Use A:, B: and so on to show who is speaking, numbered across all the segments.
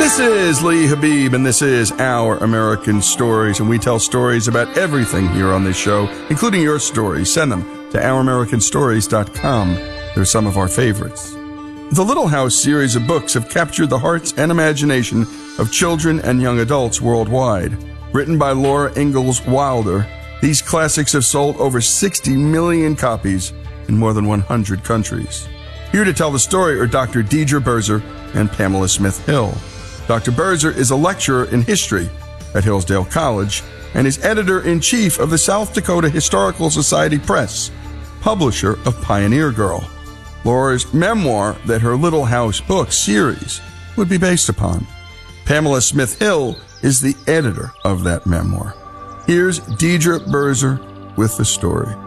A: This is Lee Habib, and this is Our American Stories, and we tell stories about everything here on this show, including your stories. Send them to ouramericanstories.com. They're some of our favorites. The Little House series of books have captured the hearts and imagination of children and young adults worldwide. Written by Laura Ingalls Wilder, these classics have sold over 60 million copies in more than 100 countries. Here to tell the story are Dr. Deidre Berzer and Pamela Smith Hill. Dr. Berzer is a lecturer in history at Hillsdale College and is editor-in-chief of the South Dakota Historical Society Press, publisher of Pioneer Girl, Laura's memoir that her Little House book series would be based upon. Pamela Smith Hill is the editor of that memoir. Here's Deidre Berzer with the story.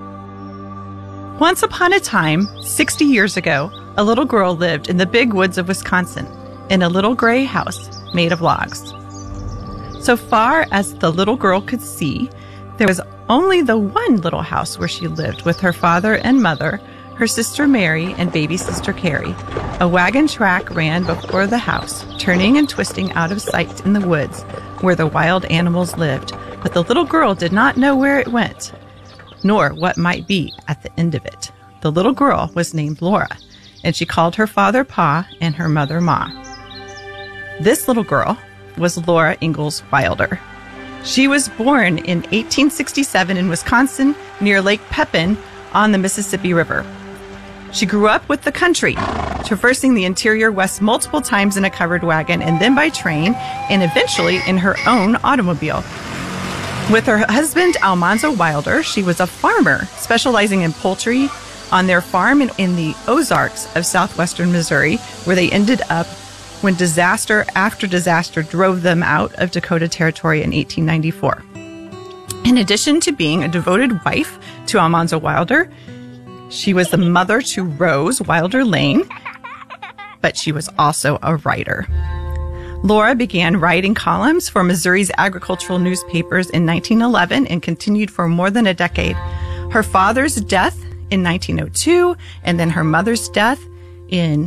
B: Once upon a time, 60 years ago, a little girl lived in the big woods of Wisconsin in a little gray house made of logs. So far as the little girl could see, there was only the one little house where she lived with her father and mother, her sister Mary, and baby sister Carrie. A wagon track ran before the house, turning and twisting out of sight in the woods where the wild animals lived, but the little girl did not know where it went, nor what might be at the end of it. The little girl was named Laura, and she called her father Pa and her mother Ma. This little girl was Laura Ingalls Wilder. She was born in 1867 in Wisconsin near Lake Pepin on the Mississippi River. She grew up with the country, traversing the interior West multiple times in a covered wagon and then by train and eventually in her own automobile. With her husband, Almanzo Wilder, she was a farmer specializing in poultry on their farm in the Ozarks of southwestern Missouri, where they ended up when disaster after disaster drove them out of Dakota Territory in 1894. In addition to being a devoted wife to Almanzo Wilder, she was the mother to Rose Wilder Lane, but she was also a writer. Laura began writing columns for Missouri's agricultural newspapers in 1911 and continued for more than a decade. Her father's death in 1902 and then her mother's death in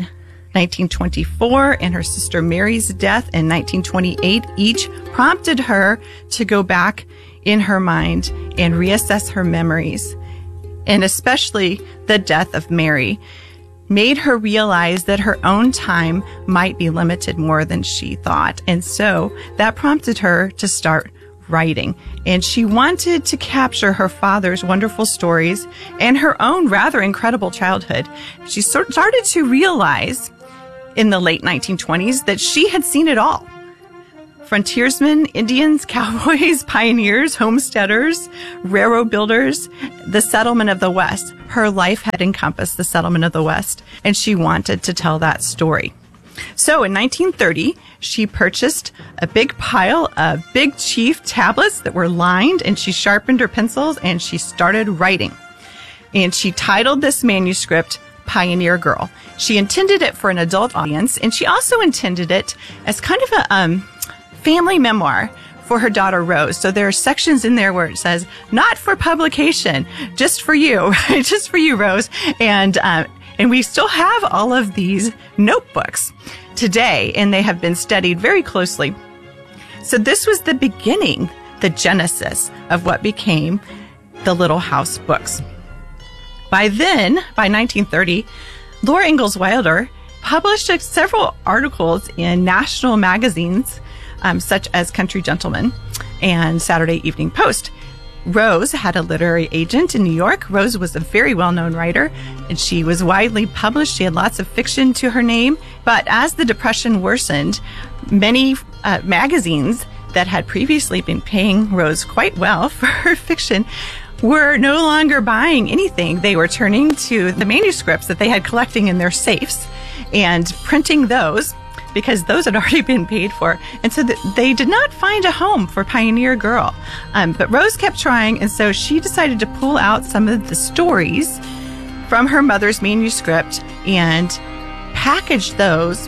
B: 1924 and her sister Mary's death in 1928 each prompted her to go back in her mind and reassess her memories. And especially the death of Mary made her realize that her own time might be limited more than she thought. And so that prompted her to start writing. And she wanted to capture her father's wonderful stories and her own rather incredible childhood. She started to realize in the late 1920s that she had seen it all. Frontiersmen, Indians, cowboys, pioneers, homesteaders, railroad builders, the settlement of the West. Her life had encompassed the settlement of the West, and she wanted to tell that story. So in 1930, she purchased a big pile of Big Chief tablets that were lined, and she sharpened her pencils, and she started writing. And she titled this manuscript Pioneer Girl. She intended it for an adult audience, and she also intended it as kind of a family memoir for her daughter Rose. So there are sections in there where it says, not for publication, just for you, just for you, Rose. And we still have all of these notebooks today, and they have been studied very closely. So this was the beginning, the genesis of what became the Little House books. By then, by 1930, Laura Ingalls Wilder published several articles in national magazines, such as Country Gentleman and Saturday Evening Post. Rose had a literary agent in New York. Rose was a very well-known writer, and she was widely published. She had lots of fiction to her name. But as the Depression worsened, many magazines that had previously been paying Rose quite well for her fiction were no longer buying anything. They were turning to the manuscripts that they had collecting in their safes and printing those, because those had already been paid for. And so they did not find a home for Pioneer Girl. But Rose kept trying, and so she decided to pull out some of the stories from her mother's manuscript and package those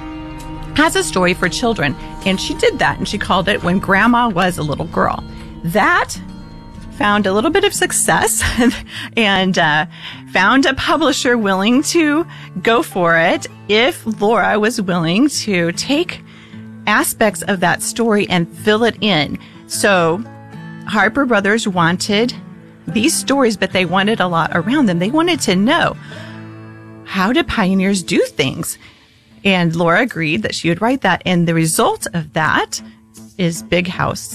B: as a story for children. And she did that, and she called it When Grandma Was a Little Girl. That found a little bit of success and found a publisher willing to go for it if Laura was willing to take aspects of that story and fill it in. So Harper Brothers wanted these stories, but they wanted a lot around them. They wanted to know, how did pioneers do things? And Laura agreed that she would write that. And the result of that is Little House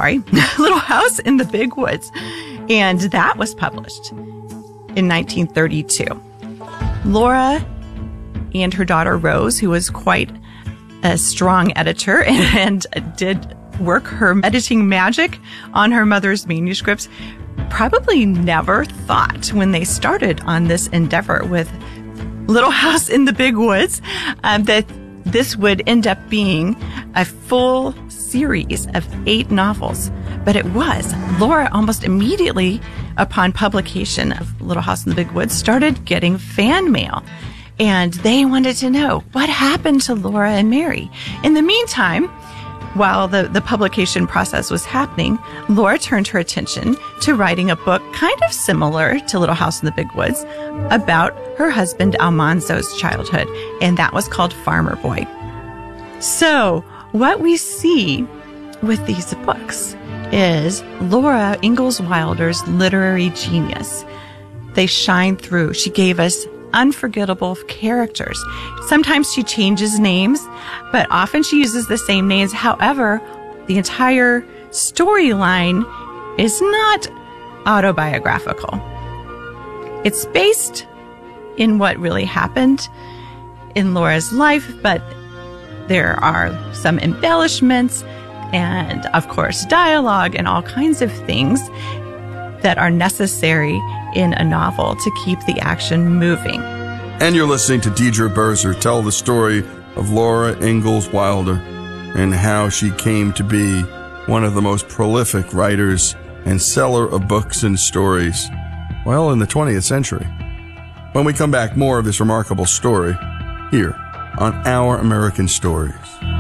B: in the Big Woods. And that was published in 1932. Laura and her daughter Rose, who was quite a strong editor and did work her editing magic on her mother's manuscripts, probably never thought when they started on this endeavor with Little House in the Big Woods that this would end up being a full series of 8 novels. But it was. Laura, almost immediately upon publication of Little House in the Big Woods, started getting fan mail. And they wanted to know what happened to Laura and Mary. In the meantime, while the publication process was happening, Laura turned her attention to writing a book kind of similar to Little House in the Big Woods about her husband Almanzo's childhood, and that was called Farmer Boy. So what we see with these books is Laura Ingalls Wilder's literary genius. They shine through. She gave us unforgettable characters. Sometimes she changes names, but often she uses the same names. However, the entire storyline is not autobiographical. It's based in what really happened in Laura's life, but there are some embellishments and, of course, dialogue and all kinds of things that are necessary in a novel to keep the action moving.
A: And you're listening to Deidre Berzer tell the story of Laura Ingalls Wilder and how she came to be one of the most prolific writers and seller of books and stories, well, in the 20th century. When we come back, more of this remarkable story here on Our American Stories.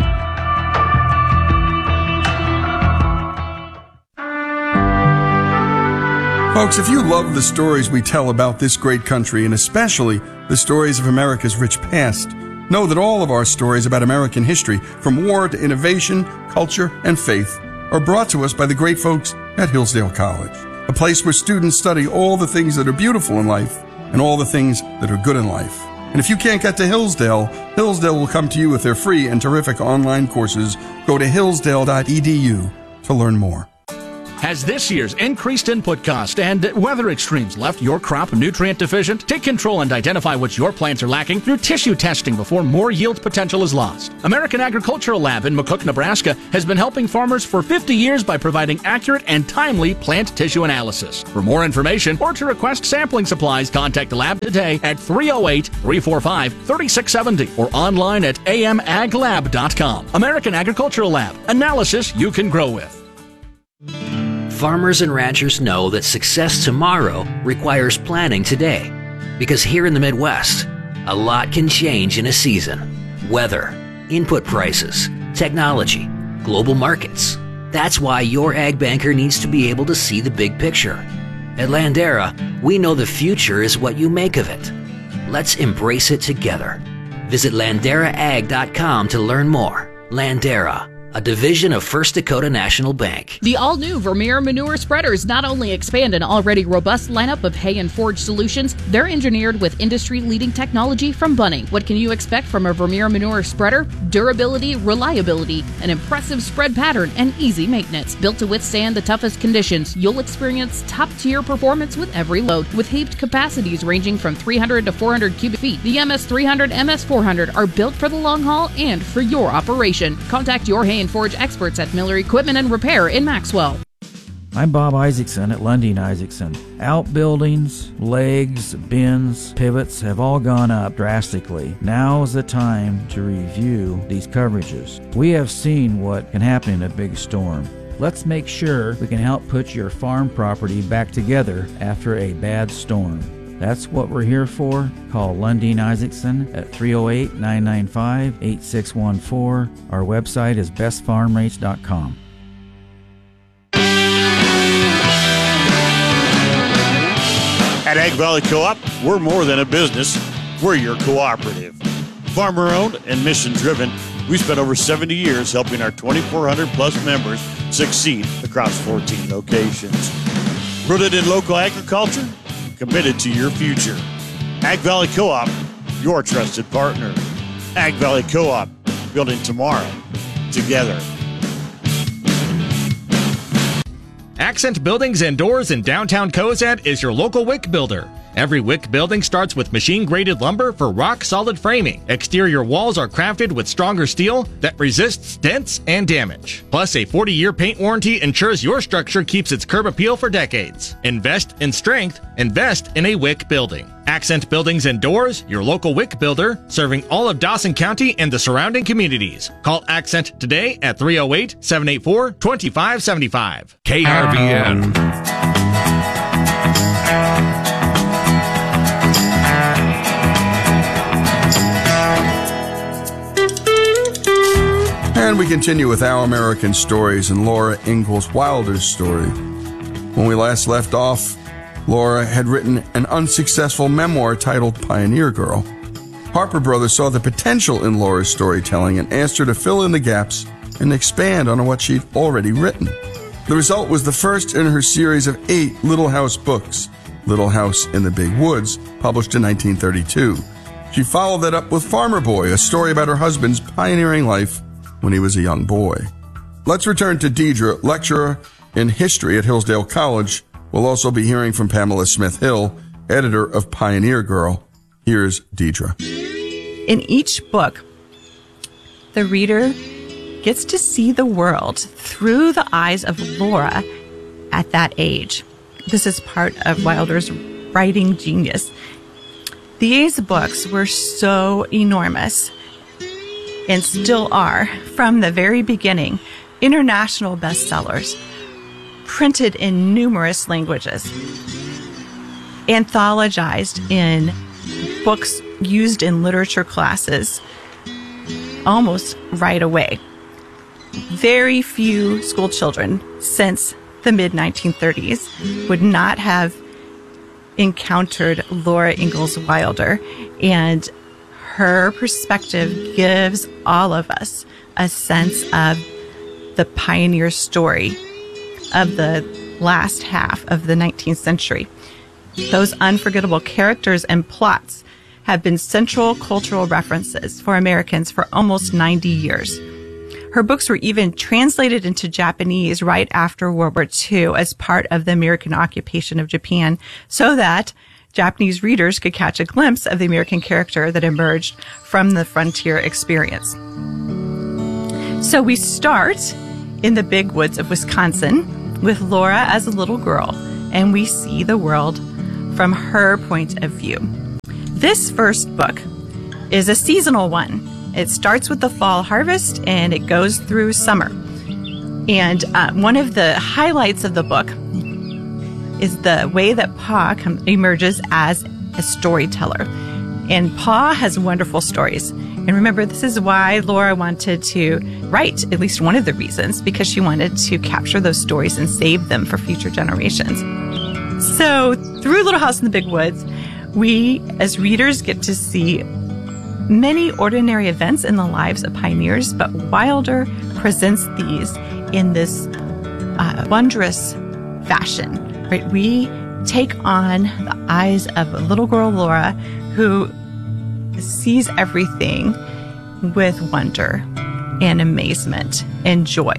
A: Folks, if you love the stories we tell about this great country, and especially the stories of America's rich past, know that all of our stories about American history, from war to innovation, culture, and faith, are brought to us by the great folks at Hillsdale College, a place where students study all the things that are beautiful in life and all the things that are good in life. And if you can't get to Hillsdale, Hillsdale will come to you with their free and terrific online courses. Go to hillsdale.edu to learn more.
C: Has this year's increased input cost and weather extremes left your crop nutrient deficient? Take control and identify what your plants are lacking through tissue testing before more yield potential is lost. American Agricultural Lab in McCook, Nebraska has been helping farmers for 50 years by providing accurate and timely plant tissue analysis. For more information or to request sampling supplies, contact the lab today at 308-345-3670 or online at amaglab.com. American Agricultural Lab. Analysis you can grow with.
D: Farmers and ranchers know that success tomorrow requires planning today. Because here in the Midwest, a lot can change in a season. Weather, input prices, technology, global markets. That's why your ag banker needs to be able to see the big picture. At Landera, we know the future is what you make of it. Let's embrace it together. Visit LanderaAg.com to learn more. Landera, a division of First Dakota National Bank.
E: The all-new Vermeer manure spreaders not only expand an already robust lineup of hay and forage solutions, they're engineered with industry-leading technology from Bunning. What can you expect from a Vermeer manure spreader? Durability, reliability, an impressive spread pattern, and easy maintenance. Built to withstand the toughest conditions, you'll experience top-tier performance with every load. With heaped capacities ranging from 300 to 400 cubic feet, the MS300, MS400 are built for the long haul and for your operation. Contact your hay and forage experts at Miller Equipment and Repair in Maxwell.
F: I'm Bob Isaacson at Lundin Isaacson. Outbuildings, legs, bins, pivots have all gone up drastically. Now is the time to review these coverages. We have seen what can happen in a big storm. Let's make sure we can help put your farm property back together after a bad storm. That's what we're here for. Call Lundin Isaacson at 308-995-8614. Our website is bestfarmrates.com.
G: At Ag Valley Co-op, we're more than a business. We're your cooperative. Farmer-owned and mission-driven, we spent over 70 years helping our 2,400-plus members succeed across 14 locations. Rooted in local agriculture, committed to your future. Ag Valley Co-op, your trusted partner. Ag Valley Co-op, building tomorrow together.
H: Accent Buildings and Doors in downtown Cozad is your local WIC builder. Every WIC building starts with machine-graded lumber for rock-solid framing. Exterior walls are crafted with stronger steel that resists dents and damage. Plus, a 40-year paint warranty ensures your structure keeps its curb appeal for decades. Invest in strength. Invest in a WIC building. Accent Buildings and Doors, your local WIC builder, serving all of Dawson County and the surrounding communities. Call Accent today at 308-784-2575.
I: KRVN.
A: And we continue with Our American Stories and Laura Ingalls Wilder's story. When we last left off, Laura had written an unsuccessful memoir titled Pioneer Girl. Harper Brothers saw the potential in Laura's storytelling and asked her to fill in the gaps and expand on what she'd already written. The result was the first in her series of 8 Little House books, Little House in the Big Woods, published in 1932. She followed that up with Farmer Boy, a story about her husband's pioneering life when he was a young boy. Let's return to Deidre, lecturer in history at Hillsdale College. We'll also be hearing from Pamela Smith-Hill, editor of Pioneer Girl. Here's Deidre.
B: In each book, the reader gets to see the world through the eyes of Laura at that age. This is part of Wilder's writing genius. These books were so enormous and still are from the very beginning. International bestsellers, printed in numerous languages, anthologized in books used in literature classes almost right away. Very few school children since the mid-1930s would not have encountered Laura Ingalls Wilder, and her perspective gives all of us a sense of the pioneer story of the last half of the 19th century. Those unforgettable characters and plots have been central cultural references for Americans for almost 90 years. Her books were even translated into Japanese right after World War II as part of the American occupation of Japan, so that Japanese readers could catch a glimpse of the American character that emerged from the frontier experience. So we start in the big woods of Wisconsin with Laura as a little girl, and we see the world from her point of view. This first book is a seasonal one. It starts with the fall harvest and it goes through summer. And one of the highlights of the book is the way that Pa emerges as a storyteller. And Pa has wonderful stories. And remember, this is why Laura wanted to write, at least one of the reasons, because she wanted to capture those stories and save them for future generations. So through Little House in the Big Woods, we as readers get to see many ordinary events in the lives of pioneers, but Wilder presents these in this wondrous fashion. Right? We take on the eyes of a little girl, Laura, who sees everything with wonder and amazement and joy.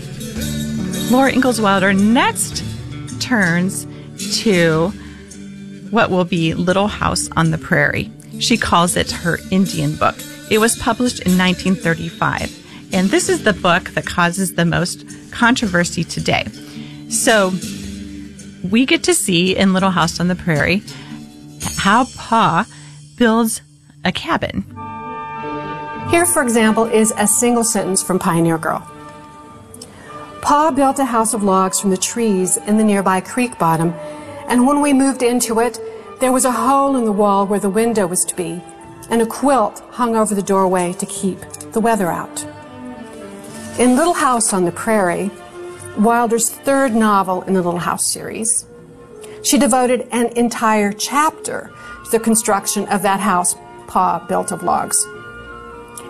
B: Laura Ingalls Wilder next turns to what will be Little House on the Prairie. She calls it her Indian book. It was published in 1935, and this is the book that causes the most controversy today. So we get to see in Little House on the Prairie how Pa builds a cabin.
J: Here, for example, is a single sentence from Pioneer Girl. Pa built a house of logs from the trees in the nearby creek bottom, and when we moved into it, there was a hole in the wall where the window was to be, and a quilt hung over the doorway to keep the weather out. In Little House on the Prairie, Wilder's third novel in the Little House series, she devoted an entire chapter to the construction of that house Pa built of logs.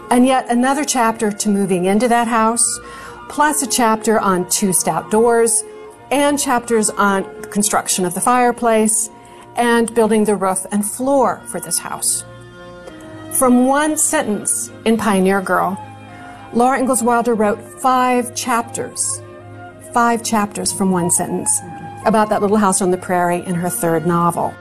J: and yet another chapter to moving into that house, plus a chapter on 2 stout doors, and chapters on construction of the fireplace, and building the roof and floor for this house. From one sentence in Pioneer Girl, Laura Ingalls Wilder wrote 5 chapters from one sentence about that little house on the prairie in her 3rd novel.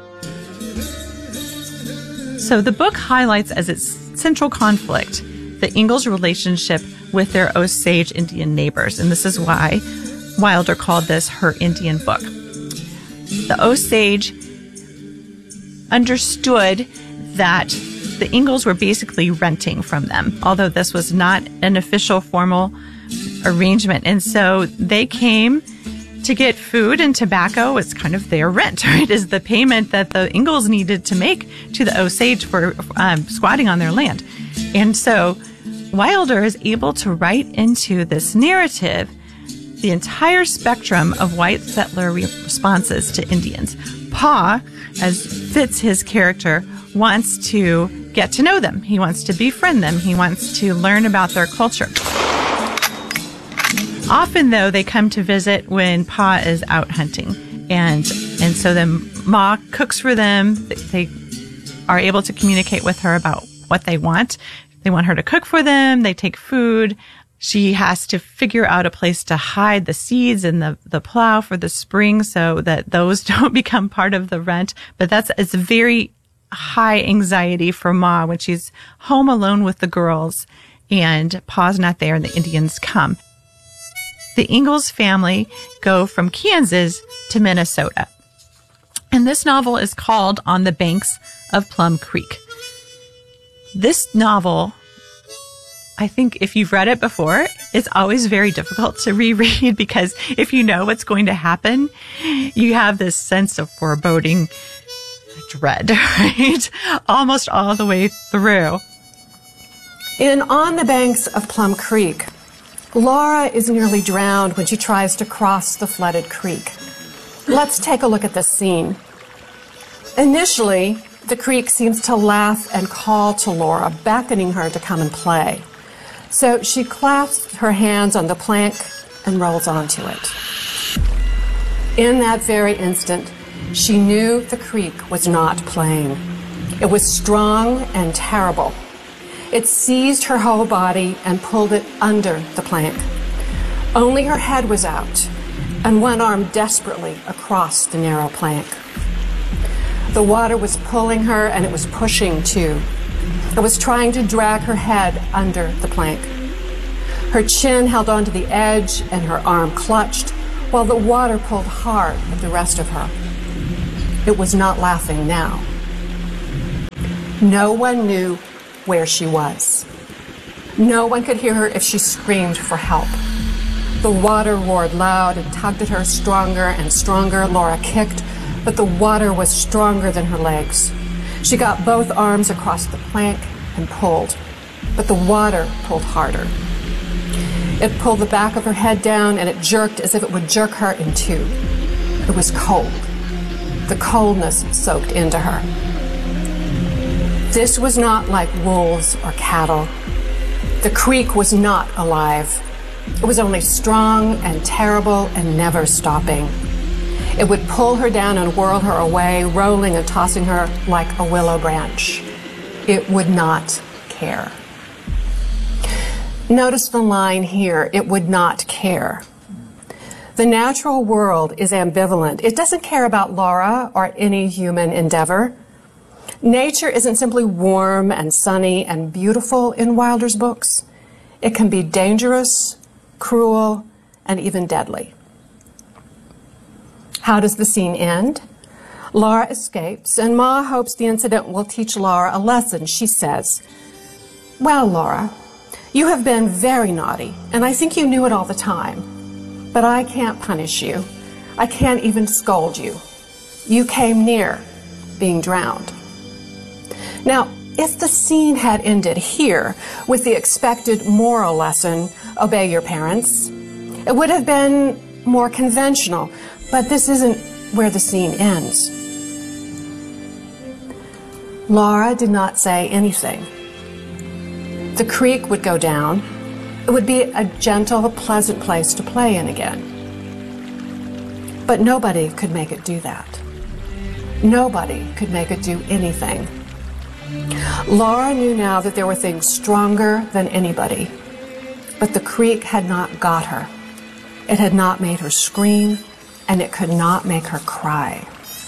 B: So the book highlights as its central conflict the Ingalls' relationship with their Osage Indian neighbors, and this is why Wilder called this her Indian book. The Osage understood that the Ingalls were basically renting from them, although this was not an official formal arrangement. And so they came to get food and tobacco. It's kind of their rent, right? Is the payment that the Ingalls needed to make to the Osage for squatting on their land. And so Wilder is able to write into this narrative the entire spectrum of white settler responses to Indians. Pa, as fits his character, wants to get to know them. He wants to befriend them. He wants to learn about their culture. Often, though, they come to visit when Pa is out hunting. And so then Ma cooks for them. They are able to communicate with her about what they want. They want her to cook for them. They take food. She has to figure out a place to hide the seeds in the plow for the spring so that those don't become part of the rent. But it's very high anxiety for Ma when she's home alone with the girls and Pa's not there and the Indians come. The Ingalls family go from Kansas to Minnesota. And this novel is called On the Banks of Plum Creek. This novel, I think if you've read it before, it's always very difficult to reread because if you know what's going to happen, you have this sense of foreboding dread, right? Almost all the way through.
J: In On the Banks of Plum Creek, Laura is nearly drowned when she tries to cross the flooded creek. Let's take a look at this scene. Initially, the creek seems to laugh and call to Laura, beckoning her to come and play. So she clasps her hands on the plank and rolls onto it. In that very instant, she knew the creek was not playing. It was strong and terrible. It seized her whole body and pulled it under the plank. Only her head was out, and one arm desperately across the narrow plank. The water was pulling her, and it was pushing too. It was trying to drag her head under the plank. Her chin held onto the edge, and her arm clutched, while the water pulled hard at the rest of her. It was not laughing now. No one knew where she was. No one could hear her if she screamed for help. The water roared loud and tugged at her stronger and stronger. Laura kicked, but the water was stronger than her legs. She got both arms across the plank and pulled, but the water pulled harder. It pulled the back of her head down, and it jerked as if it would jerk her in two. It was cold. The coldness soaked into her. This was not like wolves or cattle. The creek was not alive. It was only strong and terrible and never stopping. It would pull her down and whirl her away, rolling and tossing her like a willow branch. It would not care. Notice the line here, it would not care. The natural world is ambivalent. It doesn't care about Laura or any human endeavor. Nature isn't simply warm and sunny and beautiful in Wilder's books. It can be dangerous, cruel, and even deadly. How does the scene end? Laura escapes, and Ma hopes the incident will teach Laura a lesson. She says, "Well, Laura, you have been very naughty, and I think you knew it all the time. But I can't punish you. I can't even scold you. You came near being drowned." Now, if the scene had ended here with the expected moral lesson, obey your parents, it would have been more conventional, but this isn't where the scene ends. Laura did not say anything. the creek would go down. It would be a gentle, pleasant place to play in again. But nobody could make it do that. Nobody could make it do anything. Laura knew now that there were things stronger than anybody, but the creek had not got her. It had not made her scream, and it could not make her cry.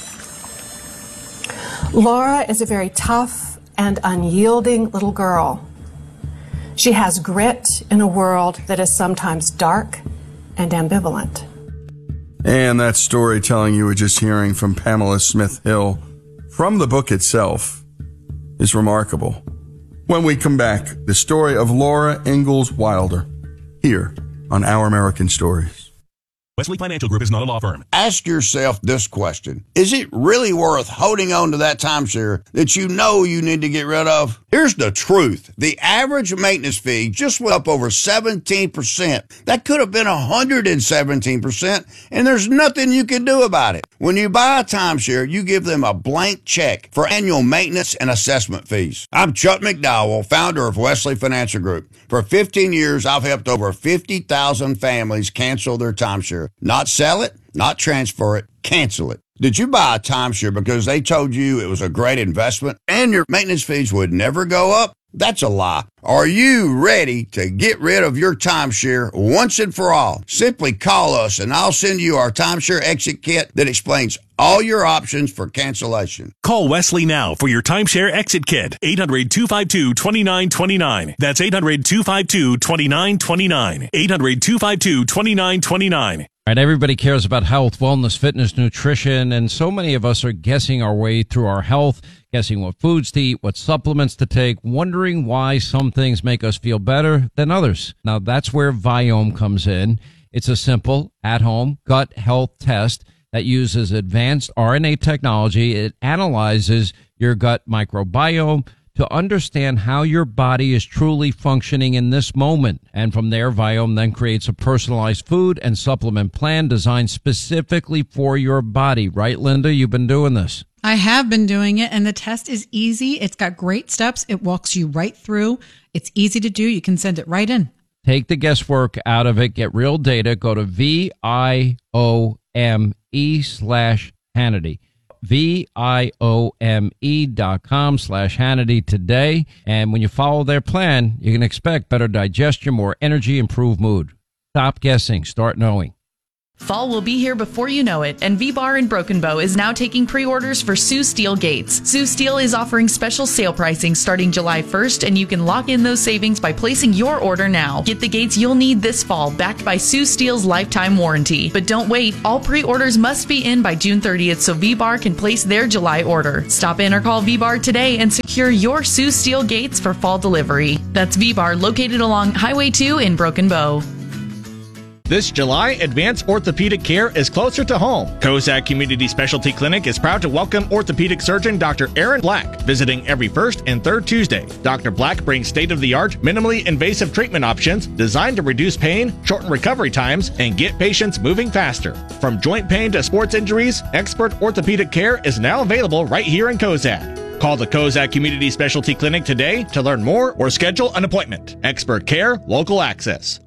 J: Laura is a very tough and unyielding little girl. She has grit in a world that is sometimes dark and ambivalent.
A: And that storytelling you were just hearing from Pamela Smith Hill from the book itself is remarkable. When we come back, the story of Laura Ingalls Wilder here on Our American Stories.
I: Wesley Financial Group is not a law firm.
K: Ask yourself this question. Is it really worth holding on to that timeshare that you know you need to get rid of? Here's the truth. The average maintenance fee just went up over 17%. That could have been 117%, and there's nothing you can do about it. When you buy a timeshare, you give them a blank check for annual maintenance and assessment fees. I'm Chuck McDowell, founder of Wesley Financial Group. For 15 years, I've helped over 50,000 families cancel their timeshare. Not sell it, not transfer it, cancel it. Did you buy a timeshare because they told you it was a great investment and your maintenance fees would never go up? That's a lie. Are you ready to get rid of your timeshare once and for all? Simply call us and I'll send you our timeshare exit kit that explains all your options for cancellation.
I: Call Wesley now for your timeshare exit kit. 800-252-2929. That's 800-252-2929. 800-252-2929.
L: All right, everybody cares about health, wellness, fitness, nutrition, and so many of us are guessing our way through our health, guessing what foods to eat, what supplements to take, wondering why some things make us feel better than others. Now, that's where Viome comes in. It's a simple, at-home gut health test that uses advanced RNA technology. It analyzes your gut microbiome to understand how your body is truly functioning in this moment. And from there, Viome then creates a personalized food and supplement plan designed specifically for your body. Right, Linda? You've been doing this.
M: I have been doing it, and the test is easy. It's got great steps. It walks you right through. It's easy to do. You can send it right in.
L: Take the guesswork out of it. Get real data. Go to VIOME/Hannity. VIOME.com/Hannity today. And when you follow their plan, you can expect better digestion, more energy, improved mood. Stop guessing. Start knowing.
N: Fall will be here before you know it, and V-Bar in Broken Bow is now taking pre-orders for Sioux Steel gates. Sioux Steel is offering special sale pricing starting July 1st, and you can lock in those savings by placing your order now. Get the gates you'll need this fall, backed by Sioux Steel's lifetime warranty. But don't wait. All pre-orders must be in by June 30th so V-Bar can place their July order. Stop in or call V-Bar today and secure your Sioux Steel gates for fall delivery. That's V-Bar, located along Highway 2 in Broken Bow.
H: This July, advanced orthopedic care is closer to home. Kozak Community Specialty Clinic is proud to welcome orthopedic surgeon Dr. Aaron Black, visiting every first and third Tuesday. Dr. Black brings state-of-the-art, minimally invasive treatment options designed to reduce pain, shorten recovery times, and get patients moving faster. From joint pain to sports injuries, expert orthopedic care is now available right here in Kozak. Call the Kozak Community Specialty Clinic today to learn more or schedule an appointment. Expert care, local access.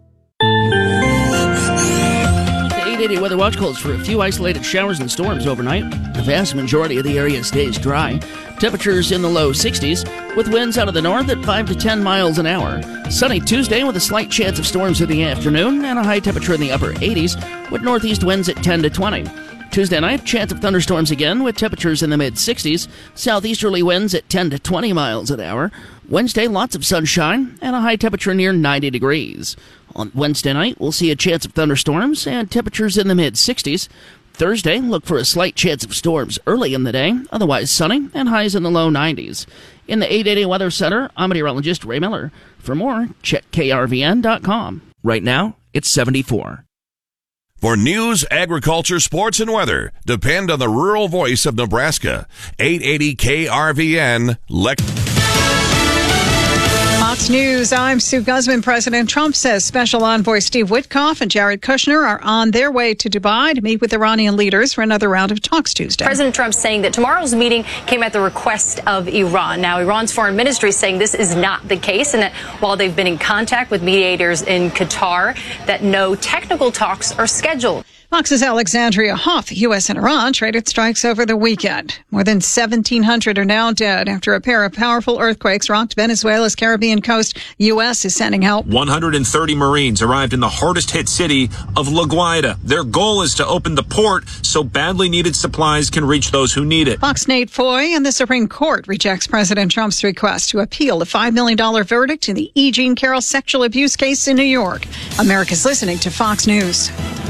O: 880 Weather Watch calls for a few isolated showers and storms overnight. The vast majority of the area stays dry. Temperatures in the low 60s, with winds out of the north at 5 to 10 miles an hour. Sunny Tuesday with a slight chance of storms in the afternoon and a high temperature in the upper 80s, with northeast winds at 10 to 20. Tuesday night, chance of thunderstorms again with temperatures in the mid-60s, southeasterly winds at 10 to 20 miles an hour. Wednesday, lots of sunshine and a high temperature near 90 degrees. On Wednesday night, we'll see a chance of thunderstorms and temperatures in the mid-60s. Thursday, look for a slight chance of storms early in the day, otherwise sunny and highs in the low 90s. In the 880 Weather Center, I'm meteorologist Ray Miller. For more, check krvn.com.
P: Right now, it's 74. For news, agriculture, sports, and weather, depend on the rural voice of Nebraska. 880 KRVN,
Q: Fox News, I'm Sue Guzman. President Trump says Special Envoy Steve Witkoff and Jared Kushner are on their way to Dubai to meet with Iranian leaders for another round of talks Tuesday.
R: President Trump saying that tomorrow's meeting came at the request of Iran. Now, Iran's foreign ministry is saying this is not the case, and that while they've been in contact with mediators in Qatar, that no technical talks are scheduled.
Q: Fox's Alexandria Hoff. The U.S. and Iran traded strikes over the weekend. More than 1,700 are now dead after a pair of powerful earthquakes rocked Venezuela's Caribbean coast. U.S. is sending help.
S: 130 Marines arrived in the hardest hit city of La Guaira. Their goal is to open the port so badly needed supplies can reach those who need it.
Q: Fox Nate Foy and the Supreme Court rejects President Trump's request to appeal the $5 million verdict in the E. Jean Carroll sexual abuse case in New York. America's listening to Fox News.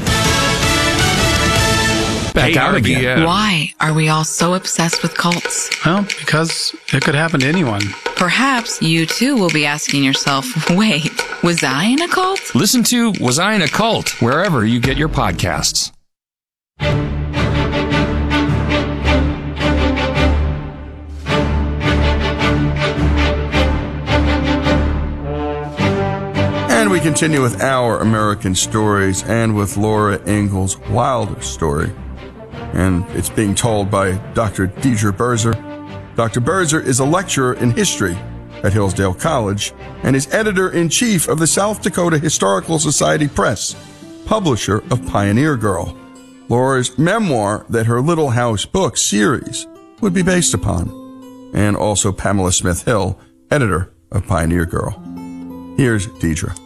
T: Back out again.
U: Why are we all so obsessed with cults?
T: Well, because it could happen to anyone.
U: Perhaps you too will be asking yourself, wait, was I in a cult?
V: Listen to Was I in a Cult wherever you get your podcasts.
A: And we continue with Our American Stories and with Laura Ingalls Wilder's story. And it's being told by Dr. Deidre Berzer. Dr. Berzer is a lecturer in history at Hillsdale College and is editor-in-chief of the South Dakota Historical Society Press, publisher of Pioneer Girl, Laura's memoir that her Little House book series would be based upon, and also Pamela Smith Hill, editor of Pioneer Girl. Here's Deidre.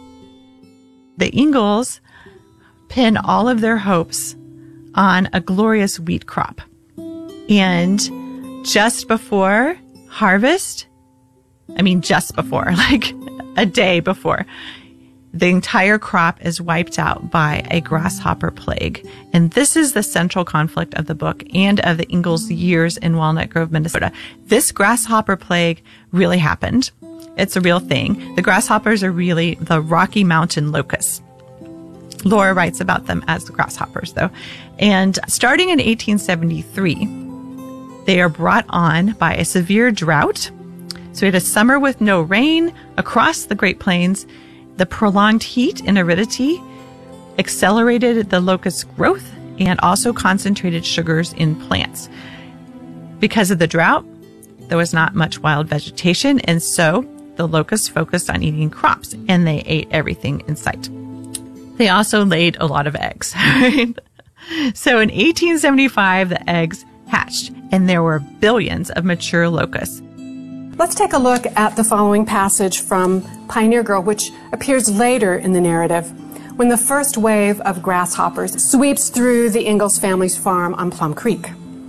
B: The Ingalls pin all of their hopes on a glorious wheat crop. And just before harvest, just before, like a day before, the entire crop is wiped out by a grasshopper plague. And this is the central conflict of the book and of the Ingalls' years in Walnut Grove, Minnesota. This grasshopper plague really happened. It's a real thing. The grasshoppers are really the Rocky Mountain locusts. Laura writes about them as the grasshoppers, though. And starting in 1873, they are brought on by a severe drought. So we had a summer with no rain across the Great Plains. The prolonged heat and aridity accelerated the locust growth and also concentrated sugars in plants. Because of the drought, there was not much wild vegetation, and so the locusts focused on eating crops, and they ate everything in sight. They also laid a lot of eggs. Right? So in 1875, the eggs hatched, and there were billions of mature locusts.
J: Let's take a look at the following passage from Pioneer Girl, which appears later in the narrative, when the first wave of grasshoppers sweeps through the Ingalls family's farm on Plum Creek.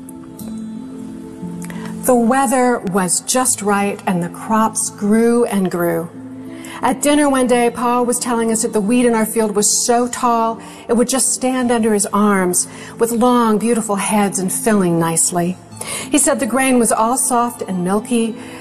J: The weather was just right, and the crops grew and grew. At dinner one day, Pa was telling us that the wheat in our field was so tall, it would just stand under his arms with long, beautiful heads and filling nicely. He said the grain was all soft and milky,